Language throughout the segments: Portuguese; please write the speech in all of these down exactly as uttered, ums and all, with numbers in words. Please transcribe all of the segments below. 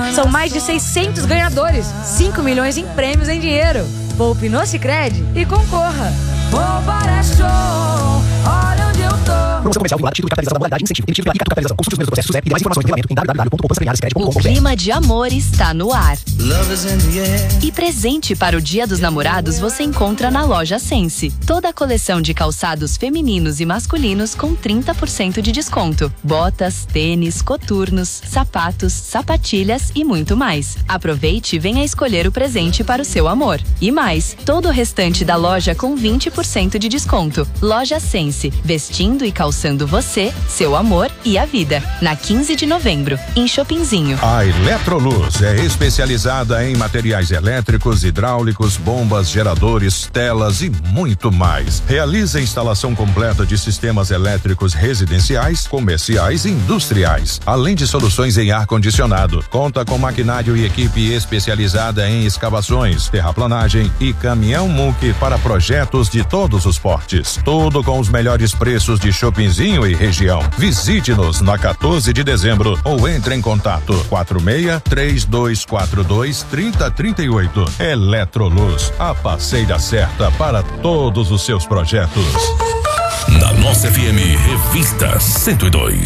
São mais de seiscentos ganhadores, cinco milhões em prêmios em dinheiro. Poupe no Sicredi e concorra. Poupar é show, olha onde eu tô. Promoção comercial vinculada, título de capitalização da modalidade, incentivo, emitido pela Capitalização. Consulte os meus processos e demais informações em regulamento em w w w ponto poupança premiada sicredi ponto com ponto b r. O clima de amor está no ar. E presente para o Dia dos Namorados você encontra na loja Sense. Toda a coleção de calçados femininos e masculinos com trinta por cento de desconto. Botas, tênis, coturnos, sapatos, sapatilhas e muito mais. Aproveite e venha escolher o presente para o seu amor. E mais, todo o restante da loja com vinte por cento de desconto. Loja Sense, vestindo e calçando você, seu amor e a vida. Na quinze de novembro, em Chopinzinho. A Eletroluz é especializada em materiais elétricos, hidráulicos, bombas, geradores, telas e muito mais. Realiza a instalação completa de sistemas elétricos residenciais, comerciais e industriais, além de soluções em ar-condicionado. Conta com maquinário e equipe especializada em escavações, terraplanagem e caminhão muque para projetos de todos os portes. Tudo com os melhores preços de Chopinzinho e região. Visite-nos na quatorze de dezembro ou entre em contato quatro seis, três dois quatro dois, três zero três oito. Eletroluz, a parceira certa para todos os seus projetos. Na nossa F M, Revista cento e dois.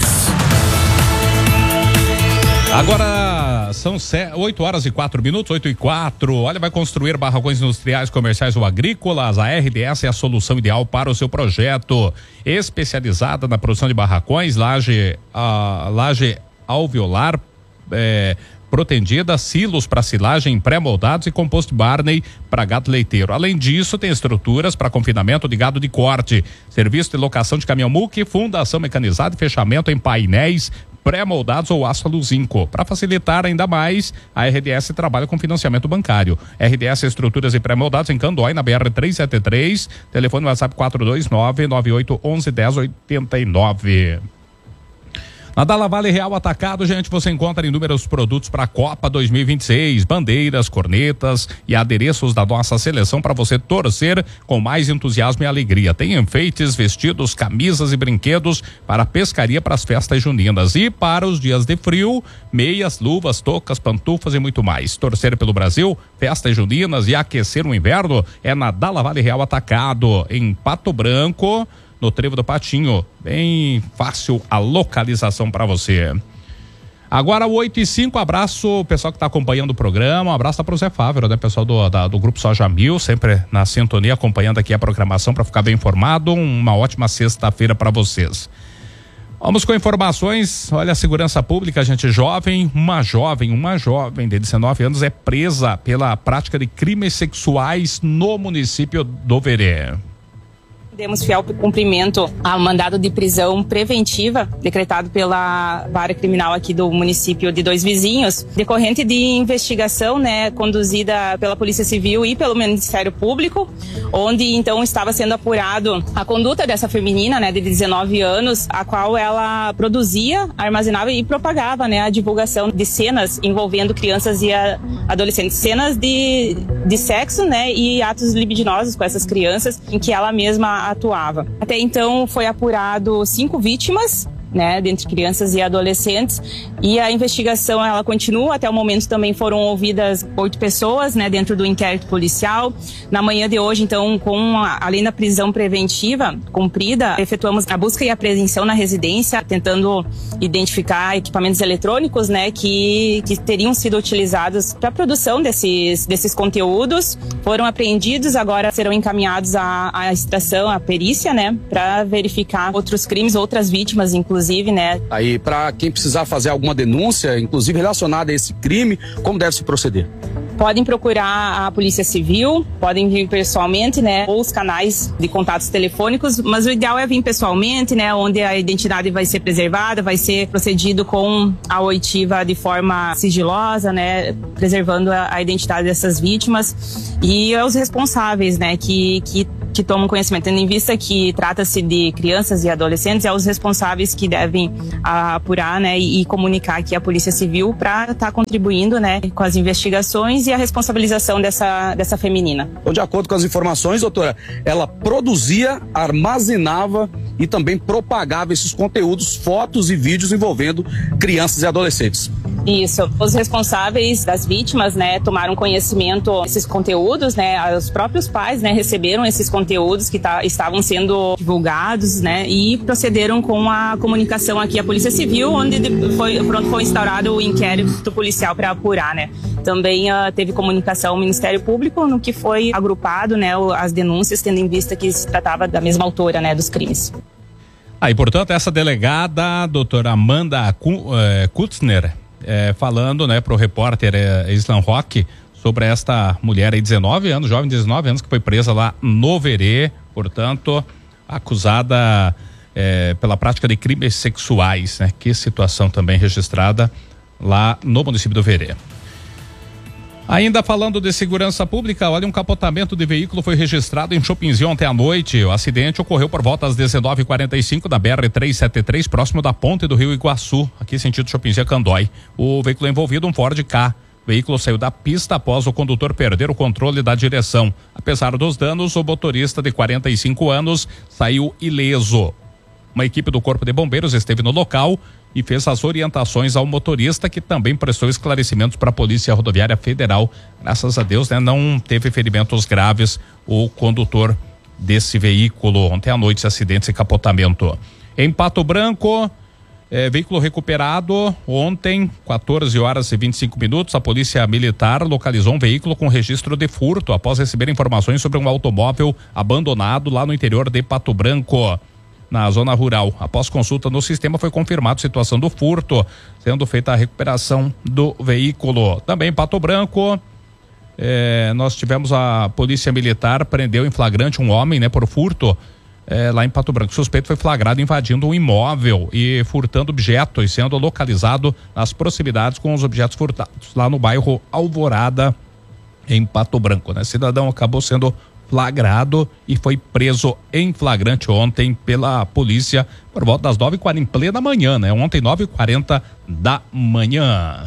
Agora são oito horas e quatro minutos, oito e quatro. Olha, vai construir barracões industriais, comerciais ou agrícolas? A R D S é a solução ideal para o seu projeto. Especializada na produção de barracões, laje, a laje alveolar, é, protendida, silos para silagem pré-moldados e composto Barney para gado leiteiro. Além disso, tem estruturas para confinamento de gado de corte, serviço de locação de caminhão muque, fundação mecanizada e fechamento em painéis pré-moldados ou aço aluzinco. Para facilitar ainda mais, a R D S trabalha com financiamento bancário. R D S Estruturas e Pré-moldados em Candói, na B R trezentos e setenta e três, telefone WhatsApp quatro dois nove, nove oito um um, um zero oito nove. Na Dalla Vale Real Atacado, gente, você encontra inúmeros produtos para a Copa dois mil e vinte e seis, bandeiras, cornetas e adereços da nossa seleção para você torcer com mais entusiasmo e alegria. Tem enfeites, vestidos, camisas e brinquedos para a pescaria, para as festas juninas e para os dias de frio, meias, luvas, toucas, pantufas e muito mais. Torcer pelo Brasil, festas juninas e aquecer o inverno é na Dalla Vale Real Atacado, em Pato Branco, no Trevo do Patinho. Bem fácil a localização para você. Agora oito e cinco, abraço o pessoal que está acompanhando o programa, um abraço para o Zé Fávero, né, pessoal do, da, do Grupo Soja Mil, sempre na sintonia, acompanhando aqui a programação para ficar bem informado. Uma ótima sexta-feira para vocês. Vamos com informações. Olha, a segurança pública, gente, jovem, uma jovem, uma jovem de dezenove anos é presa pela prática de crimes sexuais no município do Verê. Demos fiel cumprimento ao mandado de prisão preventiva decretado pela vara criminal aqui do município de Dois Vizinhos, decorrente de investigação, né, conduzida pela Polícia Civil e pelo Ministério Público, onde então estava sendo apurado a conduta dessa feminina, né, de dezenove anos, a qual ela produzia, armazenava e propagava, né, a divulgação de cenas envolvendo crianças e adolescentes, cenas de, de sexo, né, e atos libidinosos com essas crianças, em que ela mesma atuava. Até então foi apurado cinco vítimas, né, dentre crianças e adolescentes, e a investigação ela continua. Até o momento também foram ouvidas oito pessoas, né, dentro do inquérito policial. Na manhã de hoje, então, com a, além da prisão preventiva cumprida, efetuamos a busca e apreensão na residência, tentando identificar equipamentos eletrônicos, né, que, que teriam sido utilizados para a produção desses, desses conteúdos. Foram apreendidos, agora serão encaminhados à, à extração, à perícia, né, para verificar outros crimes, outras vítimas, inclusive. Inclusive, né? Aí, para quem precisar fazer alguma denúncia, inclusive relacionada a esse crime, como deve se proceder? Podem procurar a Polícia Civil, podem vir pessoalmente, né? Ou os canais de contatos telefônicos, mas o ideal é vir pessoalmente, né? Onde a identidade vai ser preservada, vai ser procedido com a oitiva de forma sigilosa, né? Preservando a, a identidade dessas vítimas e os responsáveis, né? Que, que que tomam conhecimento, tendo em vista que trata-se de crianças e adolescentes, é os responsáveis que devem apurar, né, e, e comunicar aqui à Polícia Civil para estar tá contribuindo, né, com as investigações e a responsabilização dessa, dessa feminina. Então, de acordo com as informações, doutora, ela produzia, armazenava e também propagava esses conteúdos, fotos e vídeos envolvendo crianças e adolescentes. Isso. Os responsáveis das vítimas, né, tomaram conhecimento desses conteúdos, né, os próprios pais, né, receberam esses conteúdos que tá, estavam sendo divulgados, né, e procederam com a comunicação aqui à Polícia Civil, onde foi, pronto, foi instaurado o inquérito policial para apurar, né. Também uh, teve comunicação ao Ministério Público, no que foi agrupado, né, as denúncias, tendo em vista que se tratava da mesma autora, né, dos crimes. Ah, e portanto essa delegada, doutora Amanda Kutzner, é, falando, né, para o repórter é, Islam Roque sobre esta mulher aí, dezenove anos, jovem de dezenove anos, que foi presa lá no Verê, portanto, acusada é, pela prática de crimes sexuais, né? Que situação também registrada lá no município do Verê. Ainda falando de segurança pública, olha, um capotamento de veículo foi registrado em Chopinzinho ontem à noite. O acidente ocorreu por volta das dezenove e quarenta e cinco da B R trezentos e setenta e três, próximo da ponte do Rio Iguaçu, aqui sentido Chopinzinho a Candói. O veículo envolvido, um Ford Ka. O veículo saiu da pista após o condutor perder o controle da direção. Apesar dos danos, o motorista de quarenta e cinco anos saiu ileso. Uma equipe do Corpo de Bombeiros esteve no local e fez as orientações ao motorista, que também prestou esclarecimentos para a Polícia Rodoviária Federal. Graças a Deus, né, não teve ferimentos graves o condutor desse veículo. Ontem à noite, acidente e capotamento. Em Pato Branco, é, veículo recuperado. Ontem, quatorze horas e vinte e cinco minutos, a Polícia Militar localizou um veículo com registro de furto após receber informações sobre um automóvel abandonado lá no interior de Pato Branco, na zona rural. Após consulta no sistema, foi confirmado a situação do furto, sendo feita a recuperação do veículo. Também em Pato Branco, eh, nós tivemos a Polícia Militar prendeu em flagrante um homem, né, por furto, eh, lá em Pato Branco. O suspeito foi flagrado invadindo um imóvel e furtando objetos, sendo localizado nas proximidades com os objetos furtados lá no bairro Alvorada, em Pato Branco, né? Cidadão acabou sendo flagrado e foi preso em flagrante ontem pela polícia por volta das nove e quarenta, em plena manhã, né? Ontem, nove e quarenta da manhã.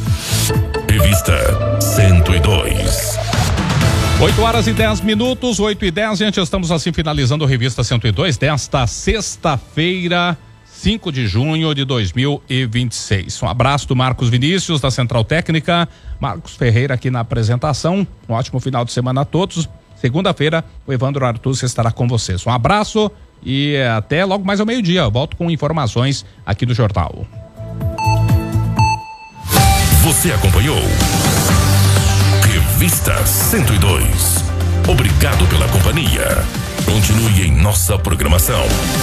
Revista cento e dois. oito horas e dez minutos, oito e dez, gente, estamos assim finalizando a Revista cento e dois desta sexta-feira, cinco de junho de dois mil e vinte e seis. Um abraço do Marcos Vinícius, da Central Técnica, Marcos Ferreira aqui na apresentação. Um ótimo final de semana a todos. Segunda-feira, o Evandro Artus estará com vocês. Um abraço e até logo mais ao meio-dia. Eu volto com informações aqui do Jornal. Você acompanhou Revista cento e dois. Obrigado pela companhia. Continue em nossa programação.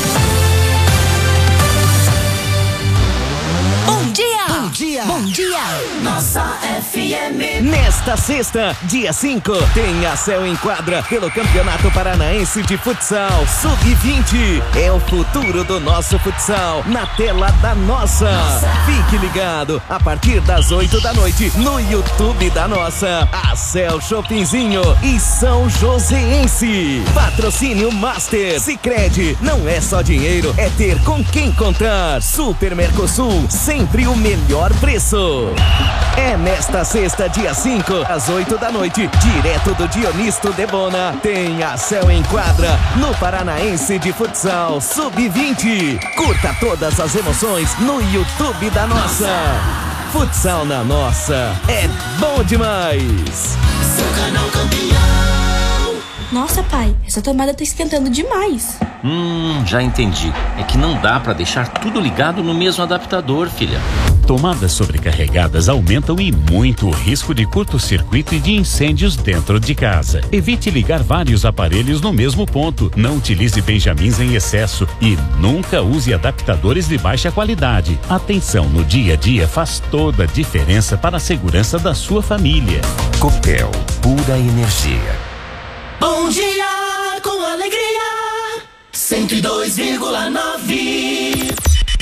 Bom dia! Bom dia! Bom dia! Nossa F M. Nesta sexta, dia cinco, tem a Céu em Quadra pelo Campeonato Paranaense de Futsal sub vinte. É o futuro do nosso futsal na tela da nossa. nossa. Fique ligado, a partir das oito da noite no YouTube da nossa. A Céu Chopinzinho e São Joséense. Patrocínio Master. Sicredi, não é só dinheiro, é ter com quem contar. Super Mercosul, sempre o melhor preço. É nesta sexta, dia cinco, às oito da noite, direto do Dionisto de Bona, tem a Céu em Quadra no Paranaense de Futsal sub vinte. Curta todas as emoções no YouTube da nossa. Futsal na nossa é bom demais. Seu canal campeão. Nossa, pai, essa tomada tá esquentando demais. Hum, já entendi. É que não dá pra deixar tudo ligado no mesmo adaptador, filha. Tomadas sobrecarregadas aumentam e muito o risco de curto-circuito e de incêndios dentro de casa. Evite ligar vários aparelhos no mesmo ponto. Não utilize benjamins em excesso e nunca use adaptadores de baixa qualidade. Atenção no dia a dia faz toda a diferença para a segurança da sua família. Copel, pura energia. Bom dia com alegria. cento e dois vírgula nove.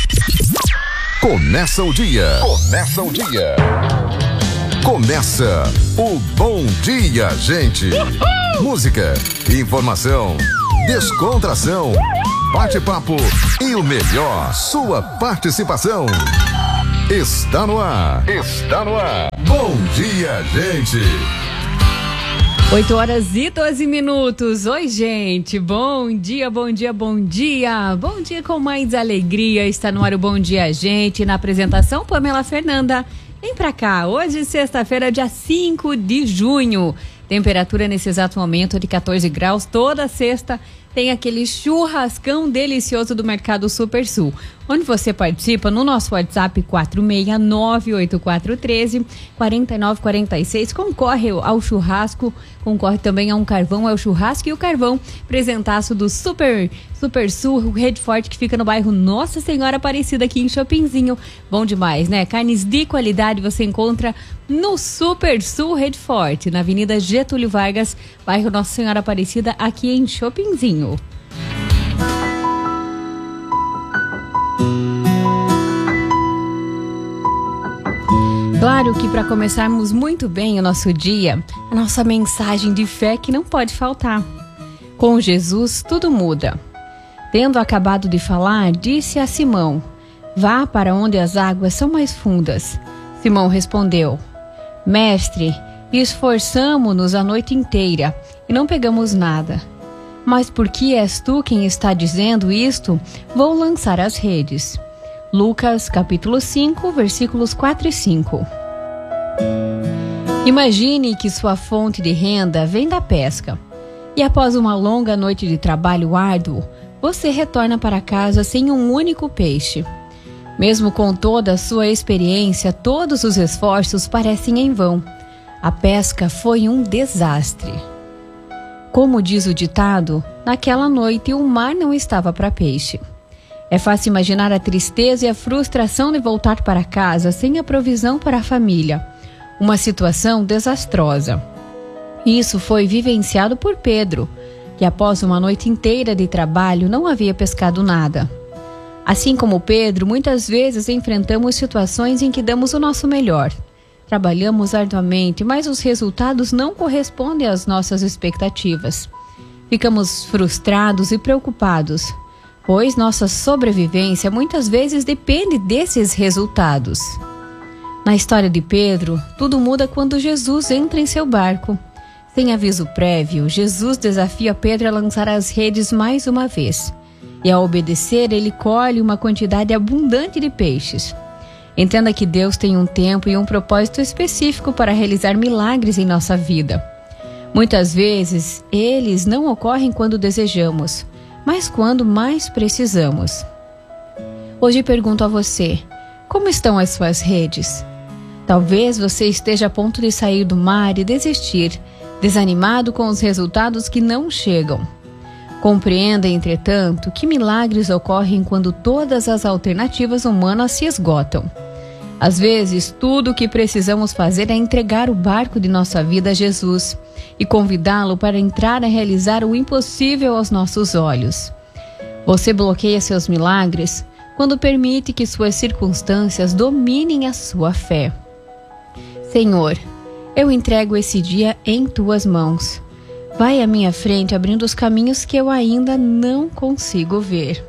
Começa o dia. Começa o dia. Começa o Bom Dia, gente. Uhul! Música, informação, descontração, bate-papo e o melhor, sua participação. Está no ar. Está no ar. Bom Dia, gente. oito horas e doze minutos. Oi, gente. Bom dia, bom dia, bom dia. Bom dia com mais alegria. Está no ar o Bom Dia, gente. Na apresentação, Pamela Fernanda. Vem pra cá, hoje sexta-feira, dia cinco de junho. Temperatura nesse exato momento de quatorze graus. Toda sexta tem aquele churrascão delicioso do Mercado Super Sul, onde você participa no nosso WhatsApp quatro seis nove oito quatro um três quatro nove quatro seis. Concorre ao churrasco, concorre também a um carvão, é o churrasco e o carvão, presentaço do Super Super Sul Rede Forte, que fica no bairro Nossa Senhora Aparecida, aqui em Chopinzinho. Bom demais, né? Carnes de qualidade você encontra no Super Sul Rede Forte, na Avenida Getúlio Vargas, bairro Nossa Senhora Aparecida, aqui em Chopinzinho. Claro que para começarmos muito bem o nosso dia, a nossa mensagem de fé que não pode faltar. Com Jesus tudo muda. Tendo acabado de falar, disse a Simão: vá para onde as águas são mais fundas. Simão respondeu: Mestre, esforçamo-nos a noite inteira e não pegamos nada. Mas porque és tu quem está dizendo isto, vou lançar as redes. Lucas capítulo cinco, versículos quatro e cinco. Imagine que sua fonte de renda vem da pesca. E após uma longa noite de trabalho árduo, você retorna para casa sem um único peixe. Mesmo com toda a sua experiência, todos os esforços parecem em vão. A pesca foi um desastre. Como diz o ditado, naquela noite o mar não estava para peixe. É fácil imaginar a tristeza e a frustração de voltar para casa sem a provisão para a família. Uma situação desastrosa. Isso foi vivenciado por Pedro, que após uma noite inteira de trabalho não havia pescado nada. Assim como Pedro, muitas vezes enfrentamos situações em que damos o nosso melhor. Trabalhamos arduamente, mas os resultados não correspondem às nossas expectativas. Ficamos frustrados e preocupados, pois nossa sobrevivência muitas vezes depende desses resultados. Na história de Pedro, tudo muda quando Jesus entra em seu barco. Sem aviso prévio, Jesus desafia Pedro a lançar as redes mais uma vez. E ao obedecer, ele colhe uma quantidade abundante de peixes. Entenda que Deus tem um tempo e um propósito específico para realizar milagres em nossa vida. Muitas vezes, eles não ocorrem quando desejamos, mas quando mais precisamos. Hoje pergunto a você: como estão as suas redes? Talvez você esteja a ponto de sair do mar e desistir, desanimado com os resultados que não chegam. Compreenda, entretanto, que milagres ocorrem quando todas as alternativas humanas se esgotam. Às vezes, tudo o que precisamos fazer é entregar o barco de nossa vida a Jesus e convidá-lo para entrar a realizar o impossível aos nossos olhos. Você bloqueia seus milagres quando permite que suas circunstâncias dominem a sua fé. Senhor, eu entrego esse dia em tuas mãos. Vai à minha frente abrindo os caminhos que eu ainda não consigo ver.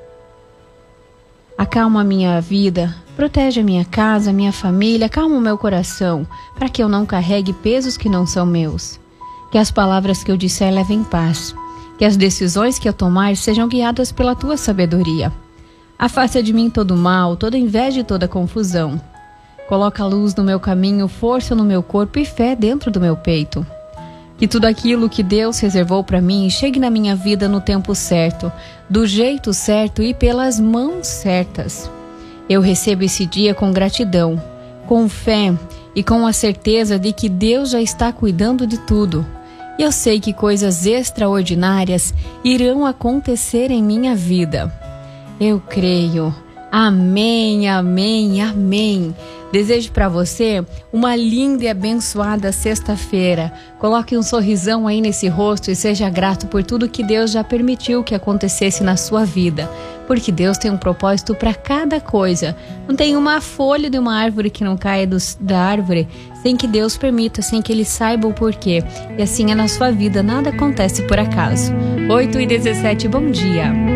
Acalma a minha vida, protege a minha casa, a minha família, acalma o meu coração, para que eu não carregue pesos que não são meus. Que as palavras que eu disser levem paz, que as decisões que eu tomar sejam guiadas pela tua sabedoria. Afasta de mim todo mal, toda inveja e toda confusão. Coloca luz no meu caminho, força no meu corpo e fé dentro do meu peito. Que tudo aquilo que Deus reservou para mim chegue na minha vida no tempo certo, do jeito certo e pelas mãos certas. Eu recebo esse dia com gratidão, com fé e com a certeza de que Deus já está cuidando de tudo. E eu sei que coisas extraordinárias irão acontecer em minha vida. Eu creio. Amém, amém, amém. Desejo para você uma linda e abençoada sexta-feira. Coloque um sorrisão aí nesse rosto e seja grato por tudo que Deus já permitiu que acontecesse na sua vida. Porque Deus tem um propósito para cada coisa. Não tem uma folha de uma árvore que não caia do, da árvore sem que Deus permita, sem que Ele saiba o porquê. E assim é na sua vida, nada acontece por acaso. oito e dezessete, bom dia.